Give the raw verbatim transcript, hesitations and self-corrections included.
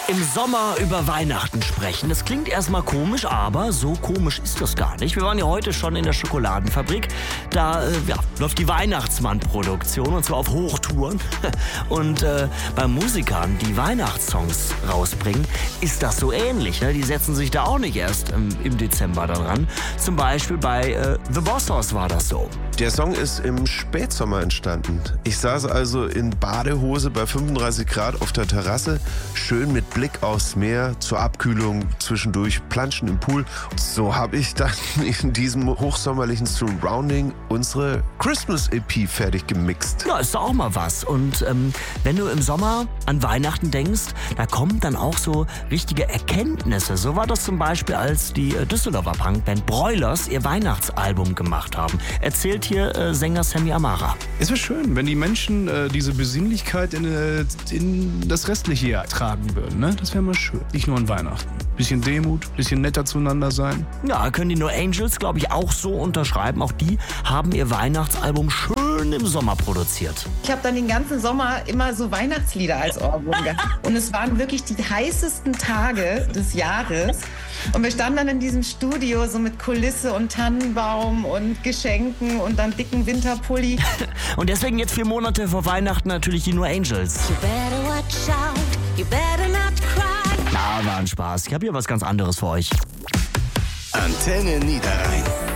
Im Sommer über Weihnachten sprechen. Das klingt erstmal komisch, aber so komisch ist das gar nicht. Wir waren ja heute schon in der Schokoladenfabrik. Da äh, ja, läuft die Weihnachtsmann-Produktion und zwar auf Hochtouren. Und äh, bei Musikern, die Weihnachtssongs rausbringen, ist das so ähnlich. Ne? Die setzen sich da auch nicht erst ähm, im Dezember dann ran. Zum Beispiel bei äh, The Boss Hoss war das so. Der Song ist im Spätsommer entstanden. Ich saß also in Badehose bei fünfunddreißig Grad auf der Terrasse, schön mit Blick aufs Meer, zur Abkühlung zwischendurch planschen im Pool. So habe ich dann in diesem hochsommerlichen Surrounding unsere Christmas-E P fertig gemixt. Ja, ist doch auch mal was. Und ähm, wenn du im Sommer an Weihnachten denkst, da kommen dann auch so richtige Erkenntnisse. So war das zum Beispiel, als die äh, Düsseldorfer Punkband Broilers ihr Weihnachtsalbum gemacht haben. Erzählt hier äh, Sänger Sammy Amara. Es wäre schön, wenn die Menschen äh, diese Besinnlichkeit in, äh, in das restliche Jahr tragen würden. Ne? Das wäre mal schön. Nicht nur an Weihnachten. Bisschen Demut, bisschen netter zueinander sein. Ja, können die No Angels, glaube ich, auch so unterschreiben. Auch die haben ihr Weihnachtsalbum schön im Sommer produziert. Ich habe dann den ganzen Sommer immer so Weihnachtslieder als Ohrwurm gehabt. Und es waren wirklich die heißesten Tage des Jahres. Und wir standen dann in diesem Studio so mit Kulisse und Tannenbaum und Geschenken und dann dicken Winterpulli. Und deswegen jetzt vier Monate vor Weihnachten natürlich die No Angels. You better watch out, you better not cry. Na, war ein Spaß. Ich habe hier was ganz anderes für euch. Antenne Niederrhein.